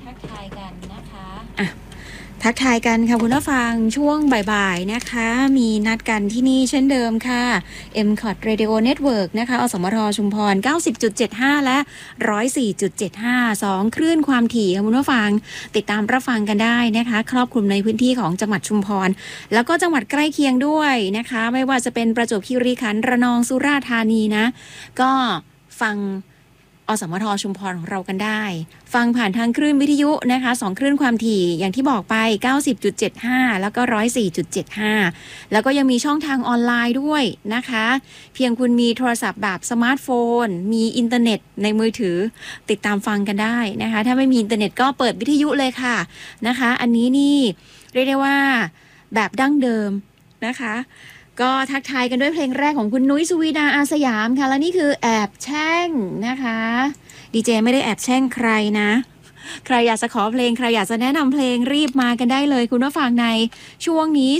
ทักทายกันนะคะทักทายกันค่ะคุณผู้ฟังช่วงบ่ายๆนะคะมีนัดกันที่นี่เช่นเดิมค่ะ MCOT Radio Network นะคะอสมทชุมพร 90.75 และ 104.75 2 คลื่นความถี่ค่ะคุณผู้ฟังติดตามรับฟังกันได้นะคะครอบคลุมในพื้นที่ของจังหวัดชุมพรแล้วก็จังหวัดใกล้เคียงด้วยนะคะไม่ว่าจะเป็นประจวบคีรีขันธ์ระนองสุราษฎร์ธานีนะก็ฟังอสมทชุมพรของเรากันได้ฟังผ่านทางคลื่นวิทยุนะคะ2คลื่นความถี่อย่างที่บอกไป 90.75 แล้วก็ 104.75 แล้วก็ยังมีช่องทางออนไลน์ด้วยนะคะเพียงคุณมีโทรศัพท์แบบสมาร์ทโฟนมีอินเทอร์เน็ตในมือถือติดตามฟังกันได้นะคะถ้าไม่มีอินเทอร์เน็ตก็เปิดวิทยุเลยค่ะนะคะอันนี้นี่เรียกได้ว่าแบบดั้งเดิมนะคะก็ทักทายกันด้วยเพลงแรกของคุณนุ้ยสุวีดาอาสยามค่ะและนี่คือแอบแช่งนะคะดีเจไม่ได้แอบแช่งใครนะใครอยากจะขอเพลงใครอยากจะแนะนำเพลงรีบมากันได้เลยคุณผู้ฟังในช่วงนี้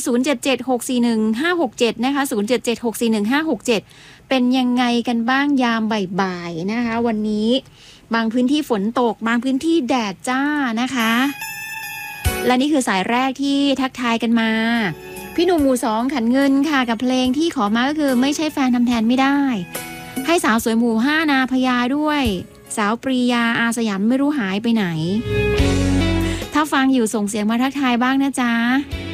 0776415567นะคะ0776415567เป็นยังไงกันบ้างยามบ่ายๆนะคะวันนี้บางพื้นที่ฝนตกบางพื้นที่แดดจ้านะคะและนี่คือสายแรกที่ทักทายกันมาพี่หนุ่มหมู่2ขันเงินค่ะกับเพลงที่ขอมาก็คือไม่ใช่แฟนทำแทนไม่ได้ให้สาวสวยหมู่5นาพญาด้วยสาวปรียาอาสยามไม่รู้หายไปไหนถ้าฟังอยู่ส่งเสียงมาทักทายบ้างนะจ๊ะ